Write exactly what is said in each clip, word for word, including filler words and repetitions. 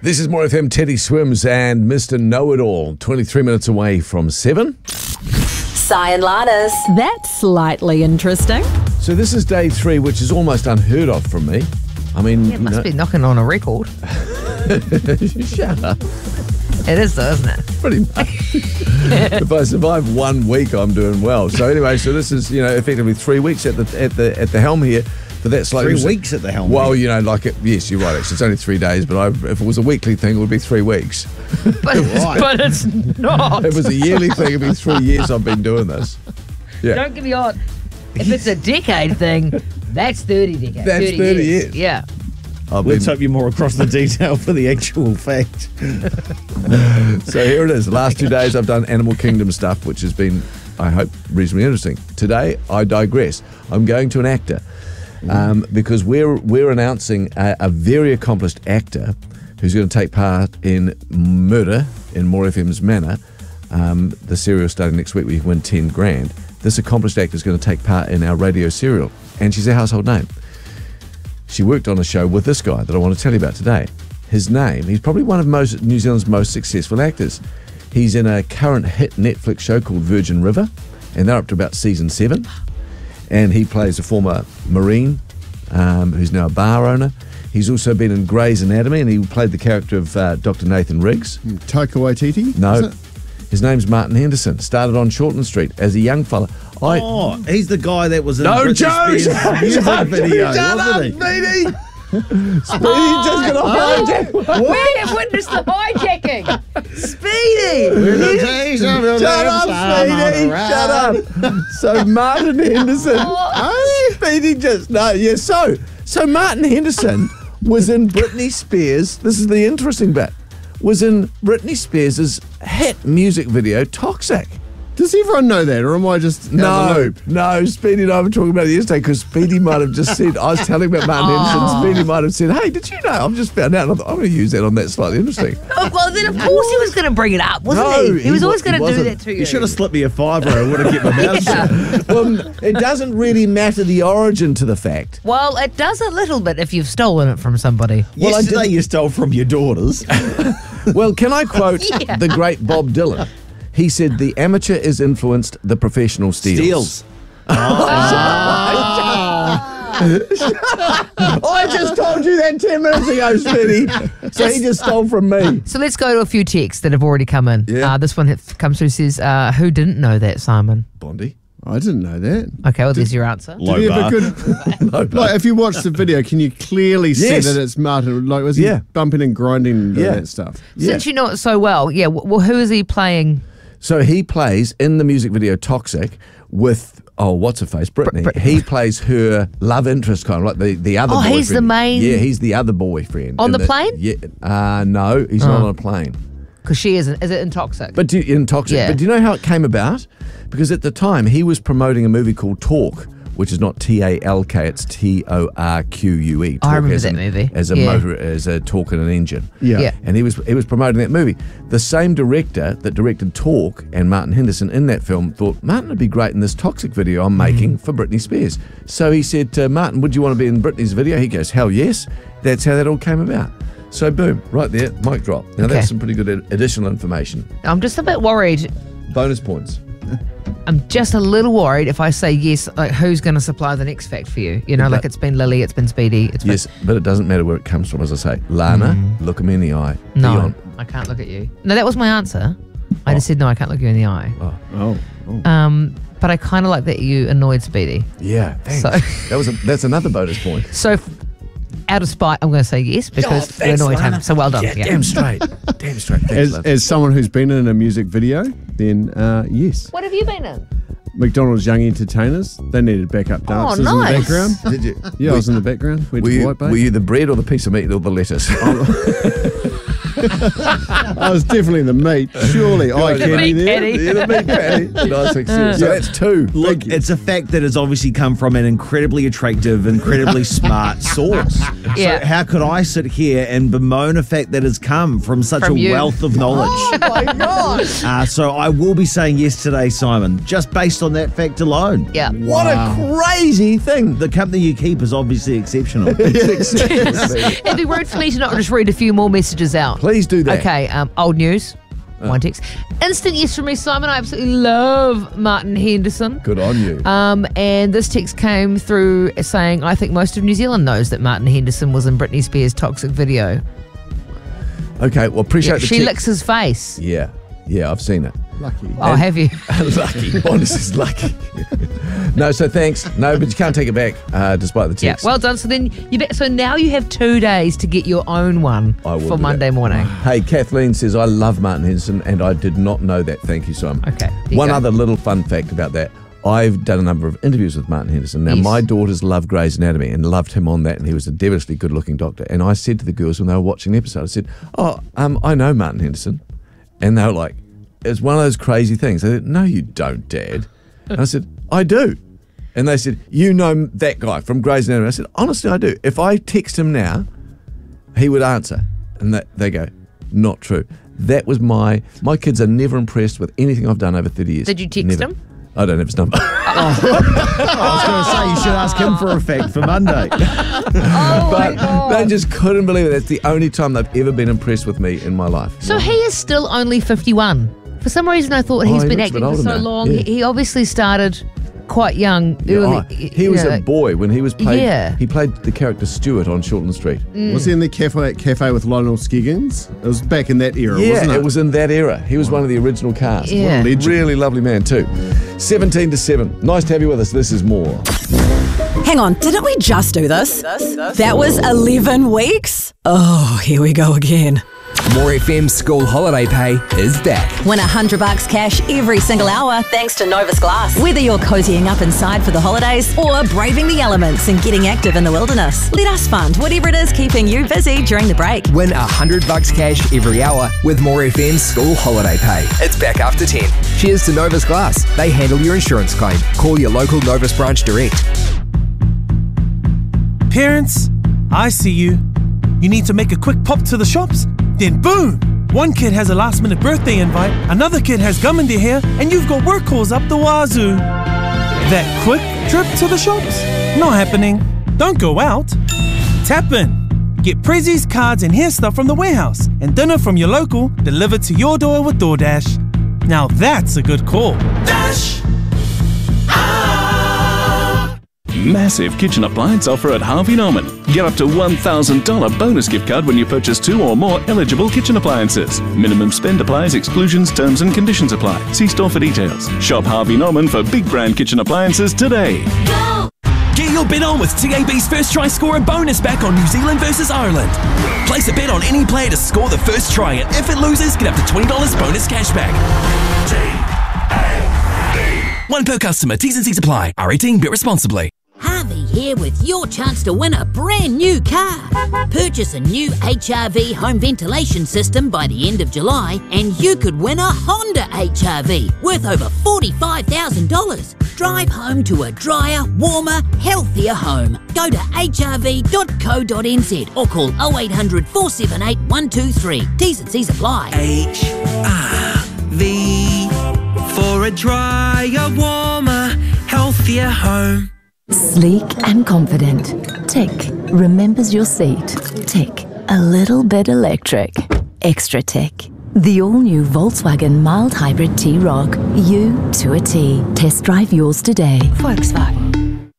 This is More F M, Teddy Swims and Mister Know-It-All. twenty-three minutes away from seven. Si and Lannis. That's slightly interesting. So this is day three, which is almost unheard of from me. I mean, Yeah, it must you know, be knocking on a record. shut up. It is though, isn't it? Pretty much. If I survive one week, I'm doing well. So anyway, so this is, you know, effectively three weeks at the at the at the helm here. But that's like Three weeks at the helm. Well, you know, like it, yes, you're right. Actually, it's only three days. But I, if it was a weekly thing, it would be three weeks. But, it's, Right. but it's not. If it was a yearly thing, it'd be three years I've been doing this. Yeah. Don't give me on. If it's a decade thing, that's thirty decades. That's thirty years. Yeah. I've Let's been- hope you're more across the detail for the actual fact. So here it is. The last two days I've done Animal Kingdom stuff, which has been, I hope, reasonably interesting. Today, I digress. I'm going to an actor um, because we're we're announcing a, a very accomplished actor who's going to take part in Murder in More F M's Manor. Um, the serial starting next week, we win ten grand. This accomplished actor is going to take part in our radio serial, and she's a household name. She worked on a show with this guy that I want to tell you about today. His name, he's probably one of most New Zealand's most successful actors. He's in a current hit Netflix show called Virgin River, and they're up to about season seven. And he plays a former Marine um, who's now a bar owner. He's also been in Grey's Anatomy, and he played the character of uh, Doctor Nathan Riggs. Taika Waititi? Is No, it? his name's Martin Henderson. Started on Shortland Street as a young fella. I, Oh, he's the guy that was in no, Britney Joe! Spears' Shut music up, video, shut up, wasn't he? Speedy! Speedy just got a hijack. We have witnessed the hijacking. Speedy. Shut up, Speedy! Shut up! So Martin Henderson, oh, Speedy just no, yeah. So, so Martin Henderson was in Britney Spears. This is the interesting bit. Was in Britney Spears' hit music video "Toxic." Does everyone know that, or am I just out of the No, loop? no, Speedy and I were talking about it yesterday because Speedy might have just said, I was telling about Martin Henderson, Speedy might have said, hey, did you know? I've just found out, and I thought, I'm going to use that on that slightly interesting. Oh, well, then of course he was going to bring it up, wasn't No, he? He was he always wa- going he to do wasn't. that to you. You should have slipped me a fiver. I would have kept my mouth shut. Yeah. Well, it doesn't really matter the origin to the fact. Well, it does a little bit if you've stolen it from somebody. Well, I Yesterday didn't- you stole from your daughters. Well, can I quote Yeah. the great Bob Dylan? He said, the amateur is influenced, the professional steals. Steals. I just told you that ten minutes ago, Speedy. So he just stole from me. So let's go to a few texts that have already come in. Yeah. Uh, this one hit- comes through, says, uh, who didn't know that, Simon? Bondi. I didn't know that. Okay, well, there's your answer. Low Did he have bar. a good, like, if you watch the video, can you clearly see Yes. that it's Martin? Like, was he Yeah. bumping and grinding and doing Yeah. that stuff? Yeah. Since you know it so well, yeah, w- well, who is he playing? So he plays in the music video Toxic with, oh, what's her face? Brittany. Brit- he plays her love interest, kind of like the, the other Oh, boyfriend. he's the main- Yeah, he's the other boyfriend. On in the plane? Yeah. Uh, no, he's not Oh. on a plane. Because she isn't. Is it in Toxic? But do, in Toxic. Yeah. But do you know how it came about? Because at the time he was promoting a movie called Talk, which is not T A L K, it's T O R Q U E. Talk I remember as that in- movie. As a Yeah. motor, as a talk in an engine. Yeah. Yeah. And he was he was promoting that movie. The same director that directed Talk and Martin Henderson in that film thought Martin would be great in this Toxic video I'm making for Britney Spears. So he said to Martin, would you want to be in Britney's video? He goes, hell yes. That's how that all came about. So boom, right there, mic drop. Now Okay. that's some pretty good ad- additional information. I'm just a bit worried. Bonus points. I'm just a little worried if I say yes, like who's going to supply the next fact for you? You know, But- like it's been Lily, it's been Speedy, it's Yes, but it doesn't matter where it comes from, as I say. Lana, look me in the eye. been... No, Dion. I can't look at you. No, that was my answer. I just said, no, I can't look you in the eye. Oh. Um, but I kind of like that you annoyed Speedy. Yeah, thanks. So- that was a, that's another bonus point. So, f- out of spite, I'm going to say yes because you thanks, annoyed him. Lana. So well done. Yeah, Yeah. damn straight. damn straight. Thanks, As, love. as someone who's been in a music video, then uh, yes. What have you been in? McDonald's Young Entertainers, they needed backup dancers in the nice. background. Did you? Yeah, I was in the background. Went Were to you, White Bay. were you the bread or the piece of meat or the lettuce? I was definitely the meat. Surely. I The can meat there. patty. Yeah, the meat patty. Nice success. So that's two. Look, it's a fact that has obviously come from an incredibly attractive, incredibly smart source. Yeah. So how could I sit here and bemoan a fact that has come from such From a you. wealth of knowledge? Oh my gosh. Uh, so I will be saying yes today, Simon, just based on that fact alone. Yeah. What a crazy thing. The company you keep is obviously exceptional. It'd be rude for me to not just read a few more messages out. Please do that. Okay, um, old news. One text. Instant yes from me, Simon. I absolutely love Martin Henderson. Good on you. Um, and this text came through saying, I think most of New Zealand knows that Martin Henderson was in Britney Spears' toxic video. Okay, well, appreciate Yeah, the she tip. licks his face. Yeah, yeah, I've seen it. Lucky. Oh, have you? Lucky. Honest is lucky. No, so thanks. No, but you can't take it back, uh, despite the Yeah, text. well done. So then you bet, so now you have two days to get your own one I will for do Monday that. morning. Hey, Kathleen says, I love Martin Henderson, and I did not know that. Thank you, Simon. Okay, there you One go. other little fun fact about that. I've done a number of interviews with Martin Henderson. Now, Yes. my daughters love Grey's Anatomy and loved him on that, and he was a devilishly good-looking doctor. And I said to the girls when they were watching the episode, I said, oh, um, I know Martin Henderson. And they were like, it's one of those crazy things. They said, no, you don't, Dad. And I said, I do. And they said, you know that guy from Grey's Anatomy. I said, honestly, I do. If I text him now, he would answer. And that, they go, not true. That was my, my kids are never impressed with anything I've done over thirty years. Did you text Never. him? I don't have his number. I was going to say, you should ask him for a fact for Monday. Oh my But God. they just couldn't believe it. That's the only time they've ever been impressed with me in my life. So he is still only fifty-one. For some reason, I thought he's Oh, he been looks a bit acting for older so now. long. Yeah. He, he obviously started quite young, Yeah, early. oh, y- he you was know. a boy when he was played. Yeah. He played the character Stuart on Shortland Street. Was he in the cafe cafe with Lionel Skiggins? It was back in that era, Yeah, wasn't it? it was in that era. He was one of the original cast. Yeah. What a legend. Really lovely man too. seventeen to seven. Nice to have you with us. This is more. Hang on, didn't we just do this? That was eleven weeks? Oh, here we go again. More F M School Holiday Pay is back. Win a hundred bucks cash every single hour thanks to Novus Glass. Whether you're cozying up inside for the holidays or braving the elements and getting active in the wilderness, let us fund whatever it is keeping you busy during the break. Win a hundred bucks cash every hour with More F M School Holiday Pay. It's back after ten. Cheers to Novus Glass. They handle your insurance claim. Call your local Novus branch direct. Parents, I see you. You need to make a quick pop to the shops? Then boom! One kid has a last minute birthday invite, another kid has gum in their hair, and you've got work calls up the wazoo. That quick trip to the shops? Not happening. Don't go out. Tap in. Get prezzies, cards, and hair stuff from the warehouse, and dinner from your local delivered to your door with DoorDash. Now that's a good call. Dash! Massive kitchen appliance offer at Harvey Norman. Get up to one thousand dollars bonus gift card when you purchase two or more eligible kitchen appliances. Minimum spend applies, exclusions, terms and conditions apply. See store for details. Shop Harvey Norman for big brand kitchen appliances today. Get your bet on with T A B's first try scorer bonus back on New Zealand versus Ireland. Place a bet on any player to score the first try, and if it loses, get up to twenty dollars bonus cashback. One per customer. T's and C's apply. R eighteen. Bet responsibly. Harvey here with your chance to win a brand new car. Purchase a new H R V home ventilation system by the end of July and you could win a Honda H R V worth over forty-five thousand dollars. Drive home to a drier, warmer, healthier home. Go to h r v dot co dot n z or call oh eight hundred, four seven eight, one two three. T's and C's apply. H R V for a drier, warmer, healthier home. Sleek and confident. Tick. Remembers your seat. Tick. A little bit electric. Extra tick. The all-new Volkswagen mild hybrid T-Roc. You to a T. Test drive yours today. Volkswagen.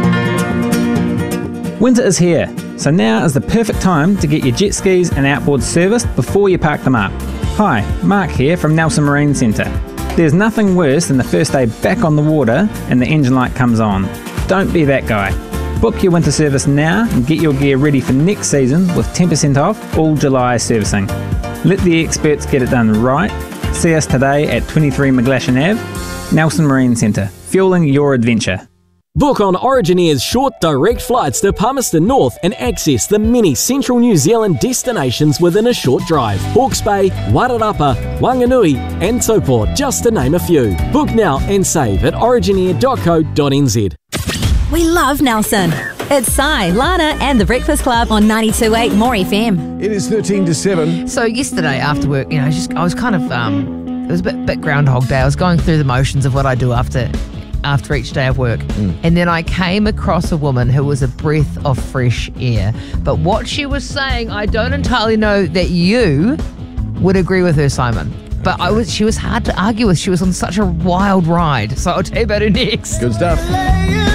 Winter is here, so now is the perfect time to get your jet skis and outboards serviced before you park them up. Hi, Mark here from Nelson Marine Centre. There's nothing worse than the first day back on the water and the engine light comes on. Don't be that guy. Book your winter service now and get your gear ready for next season with ten percent off all July servicing. Let the experts get it done right. See us today at twenty-three McGlashan Avenue, Nelson Marine Centre, fueling your adventure. Book on Origin Air's short direct flights to Palmerston North and access the many central New Zealand destinations within a short drive. Hawke's Bay, Wairarapa, Wanganui and Taupo, just to name a few. Book now and save at origin air dot co dot n z. We love Nelson. It's Sai, Lana and The Breakfast Club on ninety-two point eight More F M. It is thirteen to seven. So yesterday after work, you know, I, just, I was kind of, um, it was a bit, bit Groundhog Day. I was going through the motions of what I do after after each day of work. Mm. And then I came across a woman who was a breath of fresh air. But what she was saying, I don't entirely know that you would agree with her, Simon. But I was, she was hard to argue with. She was on such a wild ride. So I'll tell you about her next. Good stuff.